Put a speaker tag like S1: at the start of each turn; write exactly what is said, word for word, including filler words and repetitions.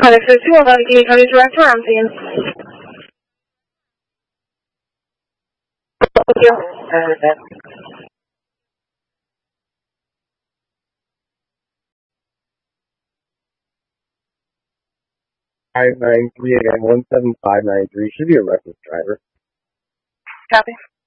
S1: Contact six two one one, can you come to direct around, please? Thank you.
S2: five nine three again, one seven five nine three. Should be a reckless driver.
S1: Copy.